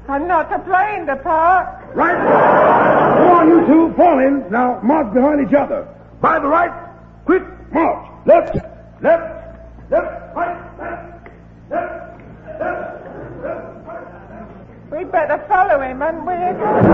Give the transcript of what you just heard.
I'm not to play in the park. Right. Go on, you two. Fall in. Now, march behind each other. By the right. Quick, march. Left, left, left, right, left, left, left, left, right. We'd better follow him, hadn't we?